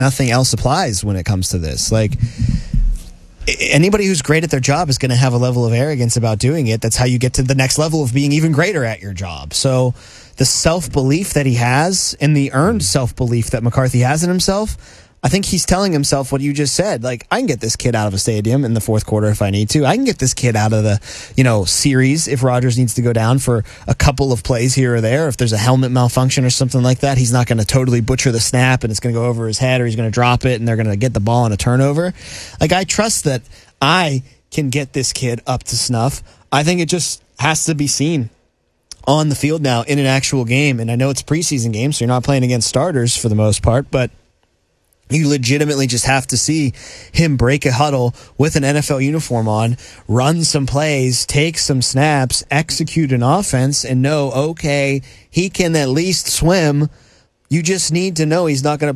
nothing else applies when it comes to this. Like, anybody who's great at their job is going to have a level of arrogance about doing it. That's how you get to the next level of being even greater at your job. So the self-belief that he has and the earned self-belief that McCarthy has in himself, I think he's telling himself what you just said. Like, I can get this kid out of a stadium in the fourth quarter if I need to. I can get this kid out of the, series if Rodgers needs to go down for a couple of plays here or there. If there's a helmet malfunction or something like that, he's not going to totally butcher the snap and it's going to go over his head, or he's going to drop it and they're going to get the ball on a turnover. Like, I trust that I can get this kid up to snuff. I think it just has to be seen on the field now in an actual game. And I know it's a preseason game, so you're not playing against starters for the most part, but you legitimately just have to see him break a huddle with an NFL uniform on, run some plays, take some snaps, execute an offense, and know, okay, he can at least swim. You just need to know he's not going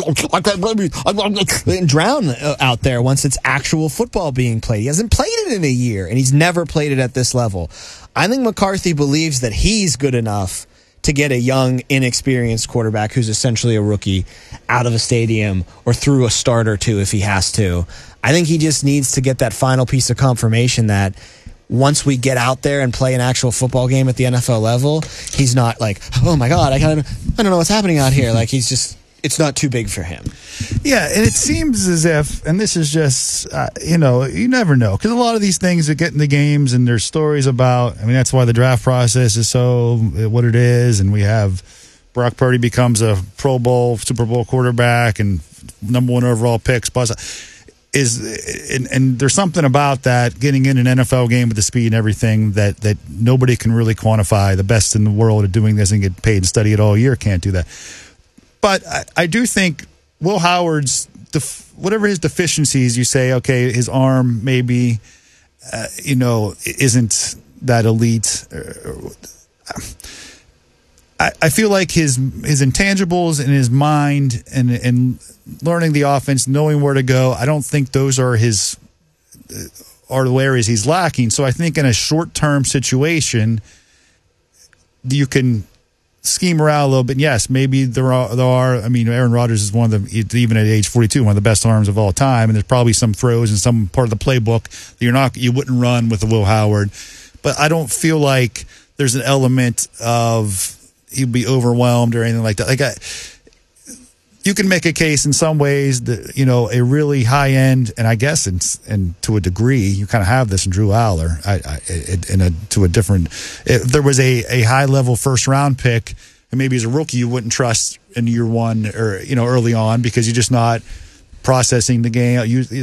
to drown out there once it's actual football being played. He hasn't played it in a year, and he's never played it at this level. I think McCarthy believes that he's good enough to get a young, inexperienced quarterback who's essentially a rookie out of a stadium or through a start or two if he has to. I think he just needs to get that final piece of confirmation that once we get out there and play an actual football game at the NFL level, he's not like, oh my God, I don't know what's happening out here. Like, it's not too big for him. Yeah, and it seems as if, and this is just, you never know. Because a lot of these things that get in the games and there's stories about, that's why the draft process is so what it is. And we have Brock Purdy becomes a Pro Bowl, Super Bowl quarterback and number 1 overall pick. And there's something about that, getting in an NFL game with the speed and everything that nobody can really quantify. The best in the world at doing this and get paid and study it all year can't do that. But I do think Will Howard's, whatever his deficiencies, you say, okay, his arm maybe, isn't that elite. I feel like his intangibles in his mind and learning the offense, knowing where to go, I don't think those are the areas he's lacking. So I think in a short-term situation, you can scheme around a little bit. Yes, maybe there are. Aaron Rodgers is one of the, even at age 42, one of the best arms of all time, and there's probably some throws in some part of the playbook that you wouldn't run with a Will Howard. But I don't feel like there's an element of he'd be overwhelmed or anything like that. You can make a case in some ways that, a really high end, and I guess and to a degree, you kind of have this in Drew Aller. If there was a high level first round pick, and maybe as a rookie you wouldn't trust in year one or early on because you're just not processing the game.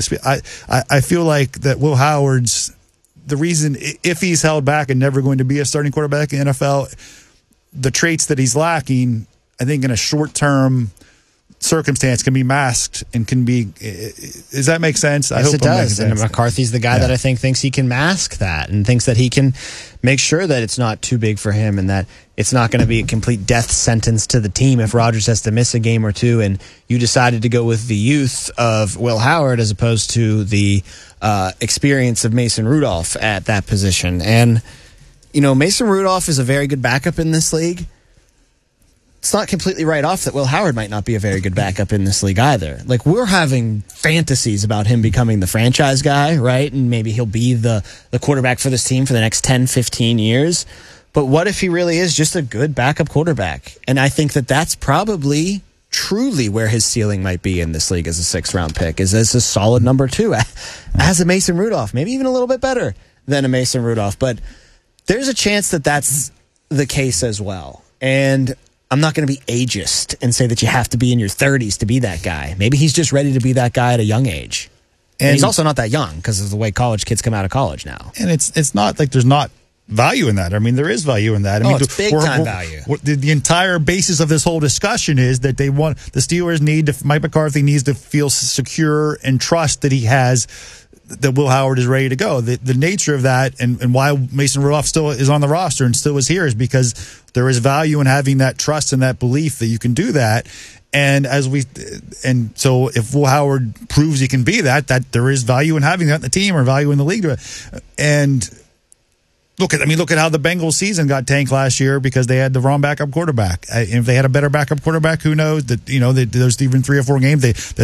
I feel like that Will Howard's the reason, if he's held back and never going to be a starting quarterback in the NFL, the traits that he's lacking, I think in a short term circumstance can be masked and can be. Does that make sense? Yes, I hope it does. And McCarthy's the guy that I think thinks he can mask that and thinks that he can make sure that it's not too big for him and that it's not going to be a complete death sentence to the team if Rodgers has to miss a game or two and you decided to go with the youth of Will Howard as opposed to the experience of Mason Rudolph at that position. And, Mason Rudolph is a very good backup in this league. It's not completely right off that Will Howard might not be a very good backup in this league either. Like, we're having fantasies about him becoming the franchise guy, right? And maybe he'll be the quarterback for this team for the next 10, 15 years. But what if he really is just a good backup quarterback? And I think that that's probably truly where his ceiling might be in this league as a 6th-round pick, is as a solid number 2, as a Mason Rudolph, maybe even a little bit better than a Mason Rudolph. But there's a chance that that's the case as well. And I'm not going to be ageist and say that you have to be in your 30s to be that guy. Maybe he's just ready to be that guy at a young age. And he's also not that young because of the way college kids come out of college now. And it's not like there's not value in that. There is value in that. It's big-time value. The entire basis of this whole discussion is that the Steelers Mike McCarthy needs to feel secure and trust that he has, that Will Howard is ready to go. The nature of that and why Mason Rudolph still is on the roster and still is here is because there is value in having that trust and that belief that you can do that. And so if Will Howard proves he can be that there is value in having that in the team or value in the league. And Look at how the Bengals season got tanked last year because they had the wrong backup quarterback. If they had a better backup quarterback, who knows that there's even 3 or 4 games that